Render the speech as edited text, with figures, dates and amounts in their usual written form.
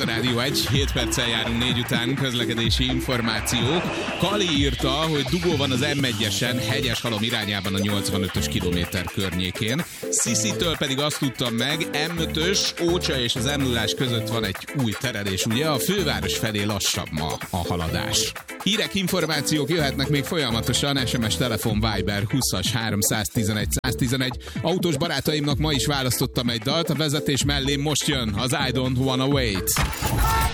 a Rádió 1, 7 perccel járunk 4 után, közlekedési információk. Kali írta, hogy dugó van az M1-esen, Hegyeshalom irányában a 85-ös kilométer környékén. Sziszitől pedig azt tudtam meg, M5-ös, Ócsa és az M0-ás között van egy új terelés, ugye? A főváros felé lassabb ma a haladás. Hírek, információk jöhetnek még folyamatosan, SMS, telefon, Viber 20-as 311 111. Autós barátaimnak ma is választottam egy dalt, a vezetés mellé most jön az I Don't Wanna Wait.